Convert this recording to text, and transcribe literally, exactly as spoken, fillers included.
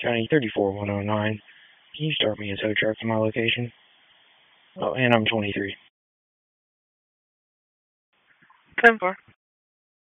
Johnny thirty-four one oh nine. Can you start me a tow truck to my location? Oh, and I'm twenty-three. ten four.